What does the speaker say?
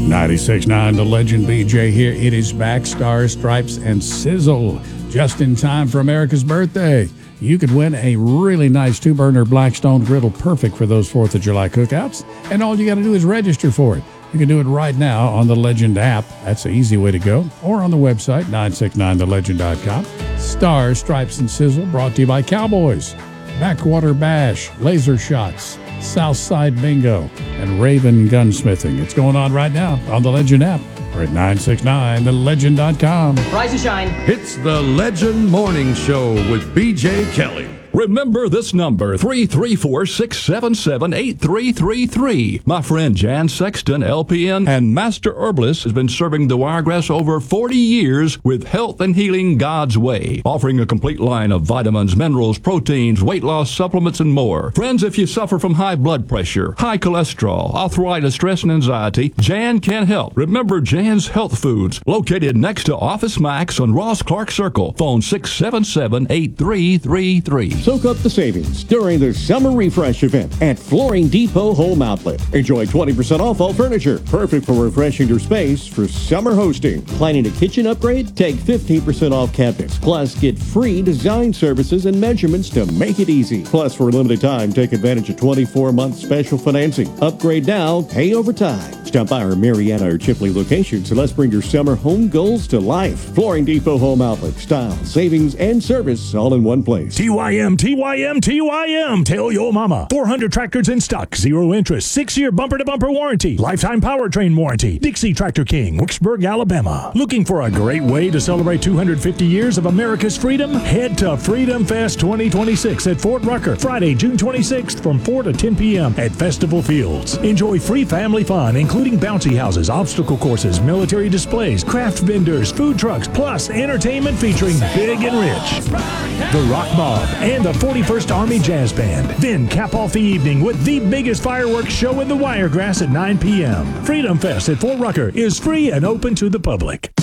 96.9 The Legend. BJ here. It is back. Stars, Stripes, and Sizzle. Just in time for America's birthday. You could win a really nice 2-burner Blackstone griddle, perfect for those 4th of July cookouts. And all you got to do is register for it. You can do it right now on the Legend app. That's the easy way to go. Or on the website, 969thelegend.com. Stars, Stripes, and Sizzle, brought to you by Cowboys, Backwater Bash, Laser Shots, Southside Bingo, and Raven Gunsmithing. It's going on right now on the Legend app or at 969thelegend.com. Rise and shine. It's the Legend Morning Show with BJ Kelly. Remember this number, 334-677-8333. My friend Jan Sexton, LPN, and Master Herbalist has been serving the Wiregrass over 40 years with health and healing God's way, offering a complete line of vitamins, minerals, proteins, weight loss supplements, and more. Friends, if you suffer from high blood pressure, high cholesterol, arthritis, stress, and anxiety, Jan can help. Remember Jan's Health Foods, located next to Office Max on Ross Clark Circle. Phone 677-8333. Soak up the savings during the Summer Refresh event at Flooring Depot Home Outlet. Enjoy 20% off all furniture, perfect for refreshing your space for summer hosting. Planning a kitchen upgrade? Take 15% off cabinets. Plus, get free design services and measurements to make it easy. Plus, for a limited time, take advantage of 24-month special financing. Upgrade now, pay over time. Stop by our Marietta or Chipley locations and let's bring your summer home goals to life. Flooring Depot Home Outlet. Style, savings, and service all in one place. TYM. Tell your mama. 400 tractors in stock. 0 interest. 6-year bumper-to-bumper warranty. Lifetime powertrain warranty. Dixie Tractor King, Wicksburg, Alabama. Looking for a great way to celebrate 250 years of America's freedom? Head to Freedom Fest 2026 at Fort Rucker. Friday, June 26th from 4 to 10 p.m. at Festival Fields. Enjoy free family fun, including bouncy houses, obstacle courses, military displays, craft vendors, food trucks, plus entertainment featuring Big and Rich, the Rock Mob, and the 41st Army Jazz Band. Then cap off the evening with the biggest fireworks show in the Wiregrass at 9 p.m. Freedom Fest at Fort Rucker is free and open to the public.